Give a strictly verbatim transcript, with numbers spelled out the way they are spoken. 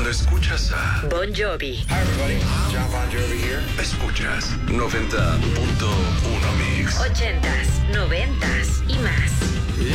Cuando escuchas a Bon Jovi. Hi everybody, John Bon Jovi here. Escuchas noventa punto uno Mix.